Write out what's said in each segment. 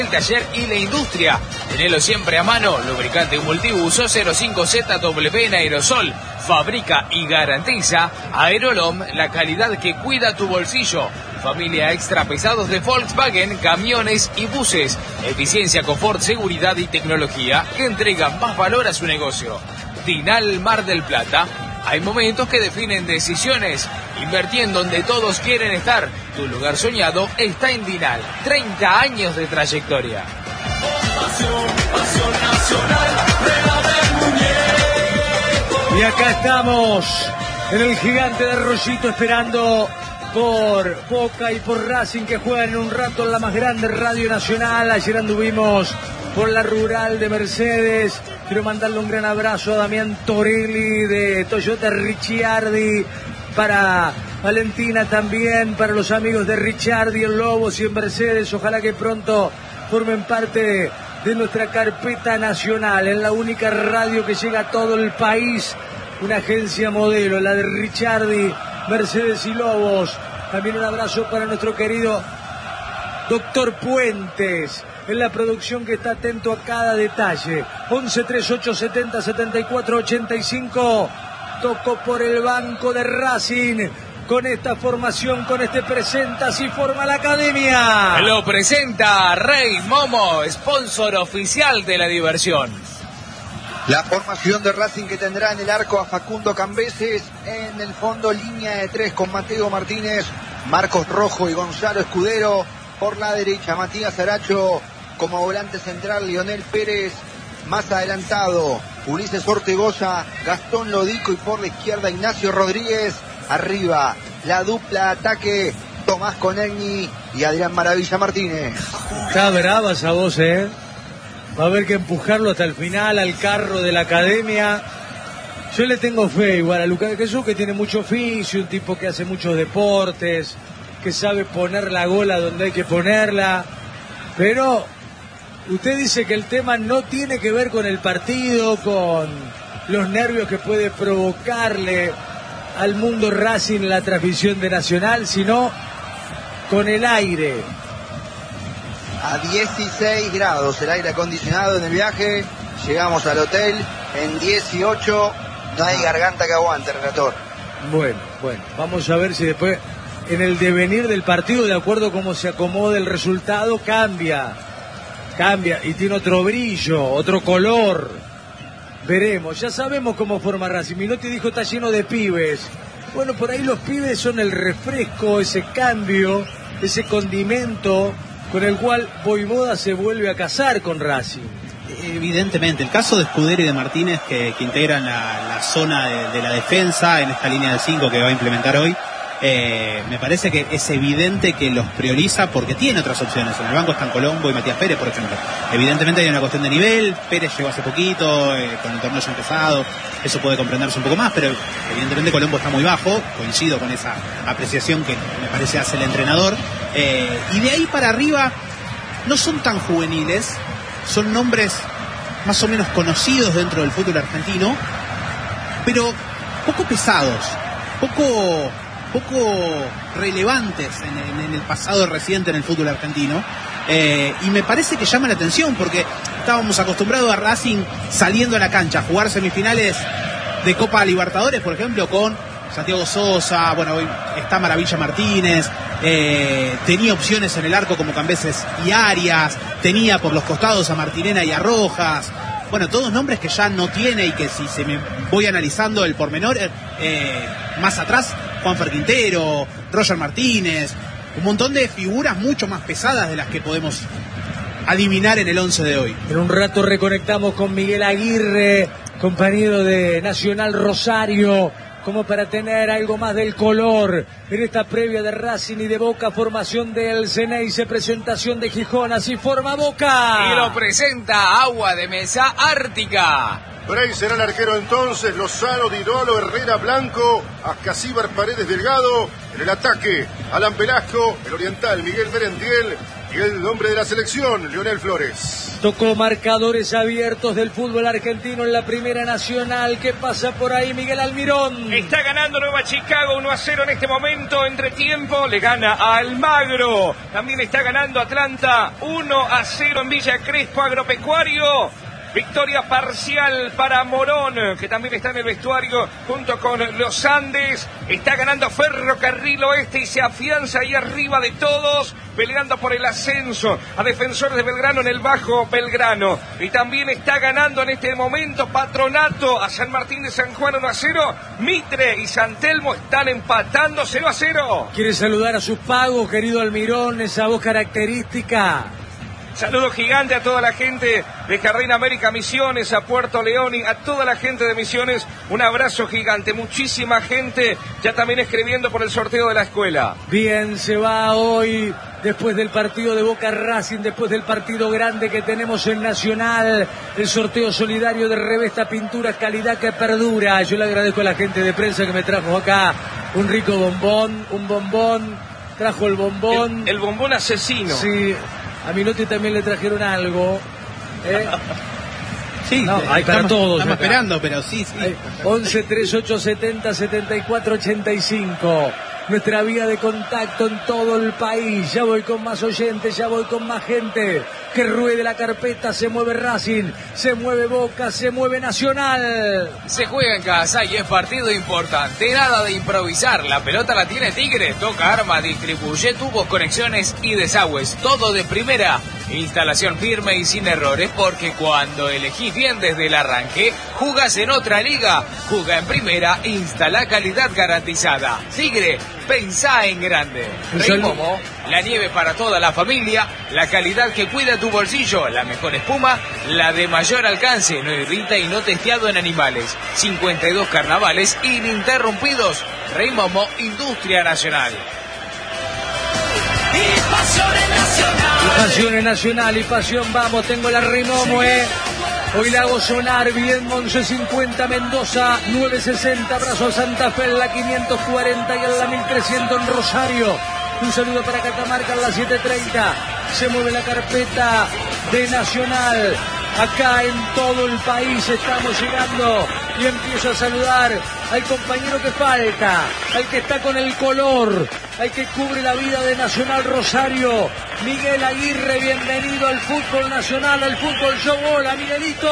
El taller y la industria. Tenelo siempre a mano. Lubricante multiuso 05ZW en aerosol. Fabrica y garantiza Aerolom, la calidad que cuida tu bolsillo. Familia extra pesados de Volkswagen, camiones y buses. Eficiencia, confort, seguridad y tecnología que entregan más valor a su negocio. Dinal Mar del Plata. Hay momentos que definen decisiones. Invertí en donde todos quieren estar. Tu lugar soñado está en Dinal. 30 años de trayectoria. Pasión nacional, y acá estamos en el Gigante de Arroyito esperando por Boca y por Racing, que juegan en un rato en la más grande radio nacional. Ayer anduvimos por la rural de Mercedes. Quiero mandarle un gran abrazo a Damián Torelli de Toyota Ricciardi, para Valentina también, para los amigos de Ricciardi en Lobos y en Mercedes. Ojalá que pronto formen parte de nuestra carpeta nacional, en la única radio que llega a todo el país, una agencia modelo, la de Ricciardi, Mercedes y Lobos. También un abrazo para nuestro querido Doctor Puentes, en la producción, que está atento a cada detalle. 11 38 70 74 85. Tocó por el banco de Racing. Con esta formación, con este presenta, así forma la academia. Lo presenta Rey Momo, sponsor oficial de la diversión. La formación de Racing, que tendrá en el arco a Facundo Cambeses, en el fondo línea de 3 con Mateo Martínez, Marcos Rojo y Gonzalo Escudero. Por la derecha, Matías Aracho como volante central, Lionel Pérez más adelantado, Ulises Ortegoza, Gastón Lodico, y por la izquierda Ignacio Rodríguez. Arriba, la dupla ataque, Tomás Conegni y Adrián Maravilla Martínez. Está brava esa voz, Va a haber que empujarlo hasta el final al carro de la academia. Yo le tengo fe igual a Lucas de Jesús, que tiene mucho oficio, un tipo que hace muchos deportes, que sabe poner la gola donde hay que ponerla. Pero usted dice que el tema no tiene que ver con el partido, con los nervios que puede provocarle al mundo Racing la transmisión de Nacional, sino con el aire. A 16 grados el aire acondicionado en el viaje. Llegamos al hotel en 18. No hay garganta que aguante, relator. Bueno, vamos a ver si después, en el devenir del partido, de acuerdo a cómo se acomode el resultado, cambia y tiene otro brillo, otro color. Veremos, ya sabemos cómo forma Racing. Minotti dijo está lleno de pibes. Bueno, por ahí los pibes son el refresco, ese cambio, ese condimento con el cual Voivoda se vuelve a casar con Racing. Evidentemente, el caso de Escudero y de Martínez, que integran la zona de la defensa en esta línea de 5 que va a implementar hoy, me parece que es evidente que los prioriza porque tiene otras opciones. En el banco están Colombo y Matías Pérez, por ejemplo. Evidentemente hay una cuestión de nivel. Pérez llegó hace poquito, con el torneo ya empezado, eso puede comprenderse un poco más, pero evidentemente Colombo está muy bajo. Coincido con esa apreciación que me parece hace el entrenador. Y de ahí para arriba no son tan juveniles, son nombres más o menos conocidos dentro del fútbol argentino, pero poco pesados, poco relevantes en el pasado reciente en el fútbol argentino, y me parece que llama la atención porque estábamos acostumbrados a Racing saliendo a la cancha a jugar semifinales de Copa Libertadores, por ejemplo, con Santiago Sosa. Bueno, hoy está Maravilla Martínez, tenía opciones en el arco como Cambeses y Arias, tenía por los costados a Martinena y a Rojas. Bueno, todos nombres que ya no tiene y que si se me voy analizando el pormenor, más atrás, Juanfer Quintero, Roger Martínez, un montón de figuras mucho más pesadas de las que podemos adivinar en el 11 de hoy. En un rato reconectamos con Miguel Aguirre, compañero de Nacional Rosario, como para tener algo más del color en esta previa de Racing y de Boca. Formación del Ceneice, presentación de Gijón, así forma Boca. Y lo presenta Agua de Mesa Ártica. Bray será el arquero entonces, Lozano, Dirolo, Herrera, Blanco, Ascasíbar, Paredes, Delgado. En el ataque, Alan Velasco, el oriental Miguel Berendiel, y el hombre de la selección, Lionel Flores. Tocó marcadores abiertos del fútbol argentino en la Primera Nacional. ¿Qué pasa por ahí, Miguel Almirón? Está ganando Nueva Chicago 1-0 en este momento. Entre tiempo le gana a Almagro. También está ganando Atlanta 1-0 en Villa Crespo Agropecuario. Victoria parcial para Morón, que también está en el vestuario junto con los Andes. Está ganando Ferrocarril Oeste y se afianza ahí arriba de todos, peleando por el ascenso a Defensores de Belgrano en el Bajo Belgrano. Y también está ganando en este momento Patronato a San Martín de San Juan 1-0. Mitre y San Telmo están empatando 0-0. ¿Quiere saludar a sus pagos, querido Almirón? Esa voz característica. Saludo gigante a toda la gente de Jardín América Misiones, a Puerto León y a toda la gente de Misiones. Un abrazo gigante, muchísima gente ya también escribiendo por el sorteo de la escuela. Bien, se va hoy, después del partido de Boca Racing, después del partido grande que tenemos en Nacional, el sorteo solidario de Revesta Pinturas, calidad que perdura. Yo le agradezco a la gente de prensa que me trajo acá un rico bombón, trajo el bombón. El bombón asesino. Sí. A Minotti también le trajeron algo. Sí, no, hay para todos. Estamos acá esperando, pero sí. 11 38 70 74 85. Nuestra vía de contacto en todo el país. Ya voy con más oyentes, ya voy con más gente. Que ruede la carpeta, se mueve Racing, se mueve Boca, se mueve Nacional. Se juega en casa y es partido importante, nada de improvisar. La pelota la tiene Tigre, toca arma, distribuye tubos, conexiones y desagües. Todo de primera. Instalación firme y sin errores, porque cuando elegís bien desde el arranque, jugás en otra liga. Juga en primera, instala calidad garantizada. Tigre, pensá en grande. Rey Momo, la nieve para toda la familia, la calidad que cuida tu bolsillo, la mejor espuma, la de mayor alcance, no irrita y no testeado en animales. 52 carnavales ininterrumpidos. Rey Momo, Industria Nacional. Y pasión es nacional, y pasión vamos, tengo la Rey Momo, Hoy la hago sonar bien, 1150 Mendoza, 960 Brazo Santa Fe, en la 540 y en la 1300 en Rosario. Un saludo para Catamarca en la 730. Se mueve la carpeta de Nacional. Acá en todo el país estamos llegando y empiezo a saludar al compañero que falta, al que está con el color, al que cubre la vida de Nacional Rosario, Miguel Aguirre. Bienvenido al fútbol nacional, al fútbol show. Hola, Miguelito.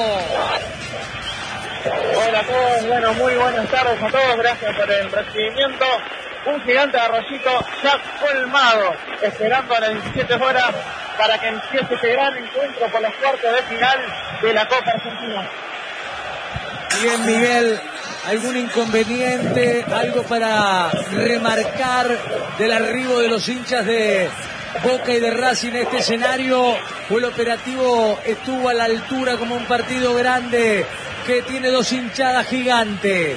Hola a todos, bueno, muy buenas tardes a todos, gracias por el recibimiento. Un gigante de Arroyito ya colmado, esperando a las 17 horas para que empiece este gran encuentro por los cuartos de final de la Copa Argentina. Bien, Miguel, ¿algún inconveniente, algo para remarcar del arribo de los hinchas de Boca y de Racing en este escenario? ¿O el operativo estuvo a la altura como un partido grande que tiene dos hinchadas gigantes?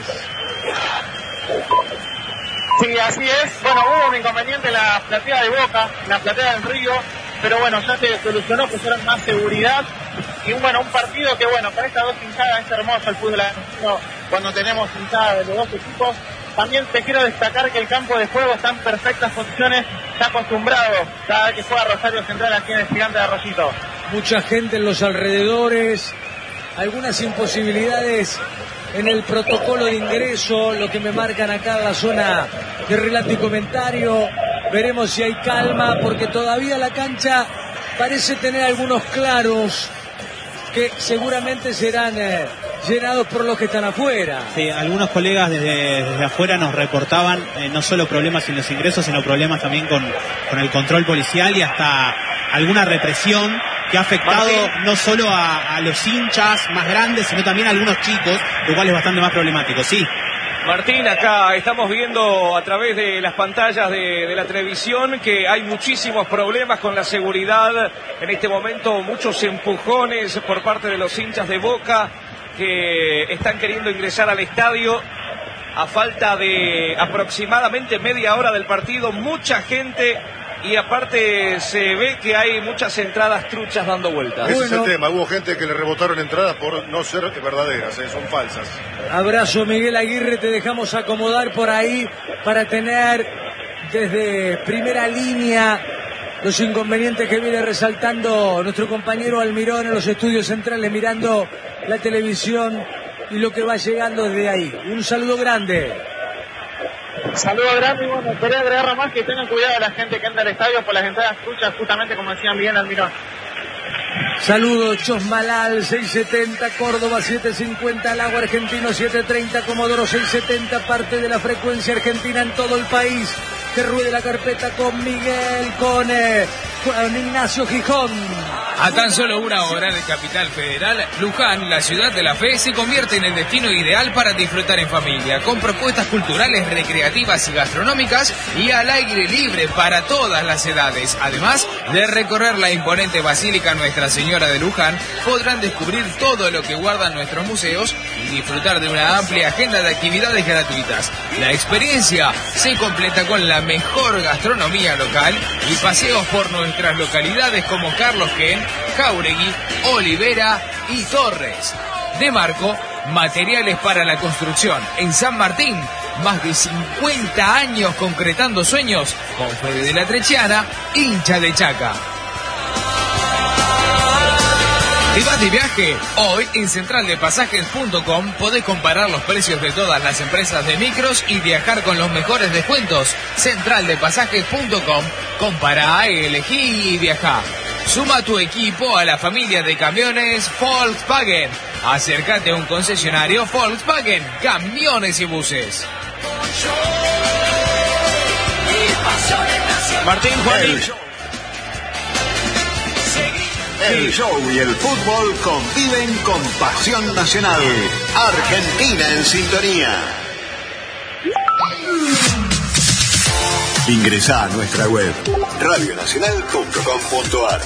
Sí, así es. Bueno, hubo un inconveniente en la platea de Boca, en la platea del Río, pero bueno, ya se solucionó, pusieron más seguridad. Y bueno, un partido que bueno, con estas dos hinchadas es hermoso el fútbol argentino cuando tenemos hinchadas de los dos equipos. También te quiero destacar que el campo de juego está en perfectas condiciones, está acostumbrado cada vez que juega Rosario Central aquí en el gigante de Arroyito. Mucha gente en los alrededores, algunas imposibilidades en el protocolo de ingreso, lo que me marcan acá en la zona de relato y comentario. Veremos si hay calma, porque todavía la cancha parece tener algunos claros que seguramente serán llenados por los que están afuera. Sí, algunos colegas desde afuera nos reportaban no solo problemas en los ingresos, sino problemas también con el control policial y hasta alguna represión que ha afectado no solo a los hinchas más grandes, sino también a algunos chicos, lo cual es bastante más problemático. Sí. Martín, acá estamos viendo a través de las pantallas de la televisión que hay muchísimos problemas con la seguridad. En este momento muchos empujones por parte de los hinchas de Boca que están queriendo ingresar al estadio a falta de aproximadamente media hora del partido. Mucha gente. Y aparte se ve que hay muchas entradas truchas dando vueltas. Ese es el tema, hubo gente que le rebotaron entradas por no ser verdaderas, son falsas. Abrazo, Miguel Aguirre, te dejamos acomodar por ahí para tener desde primera línea los inconvenientes que viene resaltando nuestro compañero Almirón en los estudios centrales, mirando la televisión y lo que va llegando desde ahí. Un saludo grande. Saludo grande y bueno, quería agregar más que tengan cuidado la gente que entra al estadio por las entradas truchas, justamente como decía Miguel Almirón. Saludos, Chosmalal 670, Córdoba 750, Lago Argentino 730, Comodoro 670, parte de la frecuencia argentina en todo el país. Que ruede la carpeta con Miguel, con Ignacio Gijón. A tan solo una hora de Capital Federal, Luján, la ciudad de la fe, se convierte en el destino ideal para disfrutar en familia, con propuestas culturales, recreativas y gastronómicas y al aire libre para todas las edades. Además de recorrer la imponente Basílica Nuestra Señora de Luján, podrán descubrir todo lo que guardan nuestros museos y disfrutar de una amplia agenda de actividades gratuitas. La experiencia se completa con la mejor gastronomía local y paseos por nuestras localidades como Carlos Ken, Jáuregui, Olivera y Torres. De Marco, materiales para la construcción. En San Martín, más de 50 años concretando sueños con Fede de la Trechiana, hincha de Chaca. ¿Te vas de viaje? Hoy en centraldepasajes.com podés comparar los precios de todas las empresas de micros y viajar con los mejores descuentos. Centraldepasajes.com, compará, elegí y viajá. Suma tu equipo a la familia de camiones Volkswagen. Acércate a un concesionario Volkswagen, camiones y buses. Martín Juan. El show y el fútbol conviven con pasión nacional. Argentina en sintonía. Ingresá a nuestra web radionacional.com.ar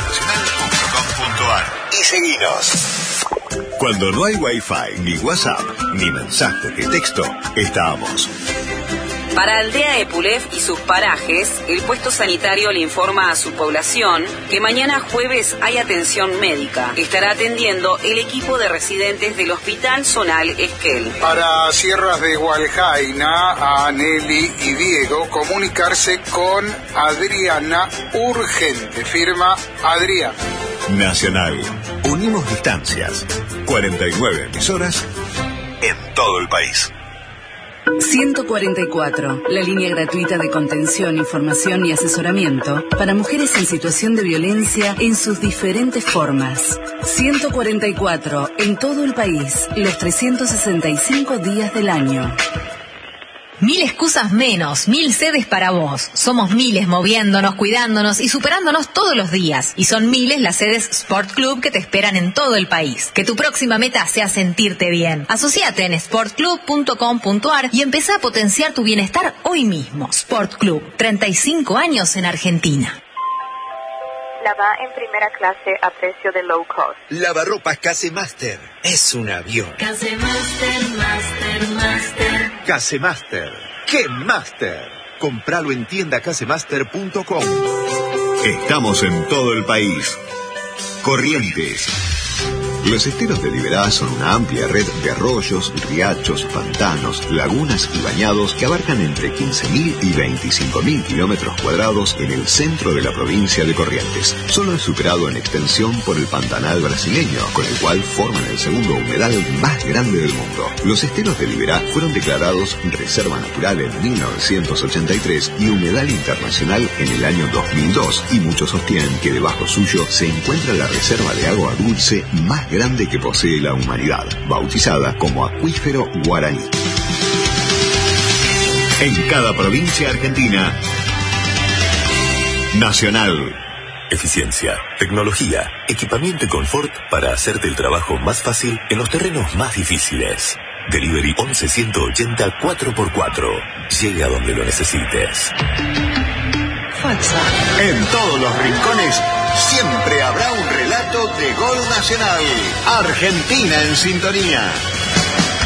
y seguinos. Cuando no hay wifi, ni WhatsApp, ni mensaje de texto, estamos. Para Aldea Epulef y sus parajes, el puesto sanitario le informa a su población que mañana jueves hay atención médica. Estará atendiendo el equipo de residentes del Hospital Zonal Esquel. Para Sierras de Hualjaina, a Nelly y Diego, comunicarse con Adriana urgente. Firma Adrián. Nacional. Unimos distancias. 49 emisoras en todo el país. 144, la línea gratuita de contención, información y asesoramiento para mujeres en situación de violencia en sus diferentes formas. 144, en todo el país, los 365 días del año. 1000 excusas menos, 1000 sedes para vos. Somos miles moviéndonos, cuidándonos y superándonos todos los días. Y son miles las sedes Sport Club que te esperan en todo el país. Que tu próxima meta sea sentirte bien. Asociate en sportclub.com.ar y empezá a potenciar tu bienestar hoy mismo. Sport Club, 35 años en Argentina. Lava en primera clase a precio de low cost. Lavarropas Casemaster. Es un avión. Casemaster, Master. Casemaster. ¡Qué Master! Compralo en tiendacasemaster.com. Estamos en todo el país. Corrientes. Los esteros de Liberá son una amplia red de arroyos, riachos, pantanos, lagunas y bañados que abarcan entre 15.000 y 25.000 kilómetros cuadrados en el centro de la provincia de Corrientes. Solo es superado en extensión por el Pantanal brasileño, con el cual forman el segundo humedal más grande del mundo. Los esteros de Liberá fueron declarados Reserva Natural en 1983 y Humedal Internacional en el año 2002, y muchos sostienen que debajo suyo se encuentra la reserva de agua dulce más grande que posee la humanidad, bautizada como Acuífero Guaraní. En cada provincia argentina, Nacional. Eficiencia, tecnología, equipamiento y confort para hacerte el trabajo más fácil en los terrenos más difíciles. Delivery 11 180 4x4. Llega donde lo necesites. En todos los rincones siempre habrá un relato de gol nacional. Argentina en sintonía.